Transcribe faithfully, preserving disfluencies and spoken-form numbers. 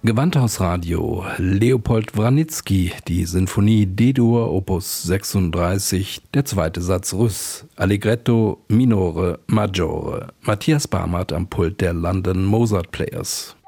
Gewandhausradio, Leopold Wranitzky, die Sinfonie D-Dur, Opus sechsunddreißig, der zweite Satz Rüss, Allegretto Minore Maggiore, Matthias Barmert am Pult der London Mozart Players.